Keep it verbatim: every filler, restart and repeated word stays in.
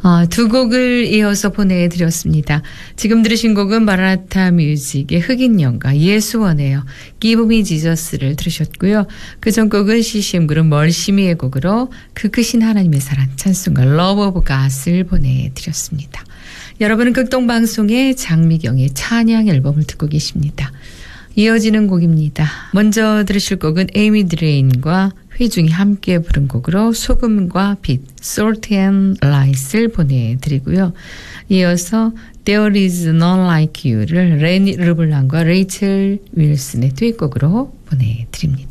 어, 두 곡을 이어서 보내드렸습니다. 지금 들으신 곡은 마라나타 뮤직의 흑인 연가 예수원이에요. Give Me Jesus를 들으셨고요. 그전 곡은 씨씨엠 그룹 멀시미의 곡으로 그 크신 하나님의 사랑 찬송가 Love of God을 보내드렸습니다. 여러분은 극동방송의 장미경의 찬양 앨범을 듣고 계십니다. 이어지는 곡입니다. 먼저 들으실 곡은 에이미 드레인과 회중이 함께 부른 곡으로 소금과 빛, Salt and Light을 보내드리고요. 이어서 There is None Like You를 레니 르블랑과 레이첼 윌슨의 듀엣곡으로 보내드립니다.